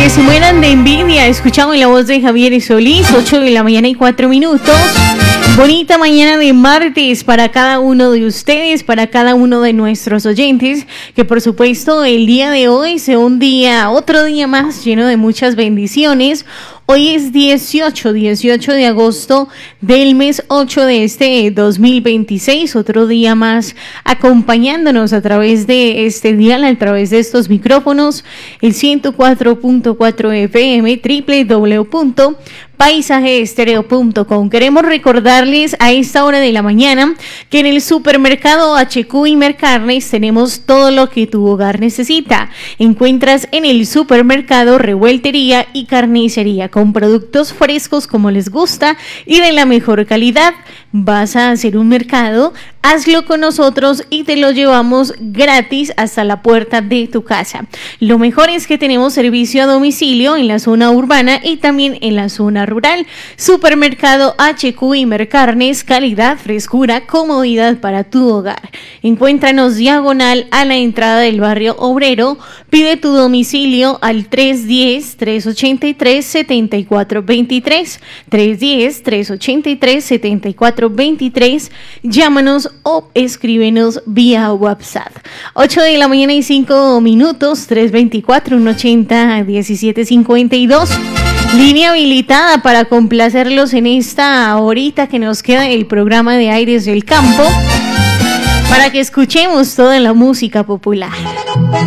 Que se mueran de envidia. Escuchamos la voz de Javier Solís, 8 de la mañana y 4 minutos. Bonita mañana de martes para cada uno de ustedes, para cada uno de nuestros oyentes, que por supuesto el día de hoy sea otro día más lleno de muchas bendiciones. Hoy es 18 de agosto del mes 8 de este 2026, otro día más acompañándonos a través de este dial, a través de estos micrófonos, el 104.4 FM, www.paisajeestereo.com. Queremos recordarles a esta hora de la mañana que en el supermercado HQ y Mercarnes tenemos todo lo que tu hogar necesita. Encuentras en el supermercado revueltería y carnicería con productos frescos como les gusta y de la mejor calidad. Vas a hacer un mercado, hazlo con nosotros y te lo llevamos gratis hasta la puerta de tu casa. Lo mejor es que tenemos servicio a domicilio en la zona urbana y también en la zona rural. Supermercado HQ y Mercarnes, calidad, frescura, comodidad para tu hogar. Encuéntranos diagonal a la entrada del barrio obrero. Pide tu domicilio al 310-383-7423. 310-383-7423. Llámanos o escríbenos vía WhatsApp. 8 de la mañana y 5 minutos, 324-180-1752. Línea habilitada para complacerlos en esta horita que nos queda el programa de Aires del Campo, para que escuchemos toda la música popular.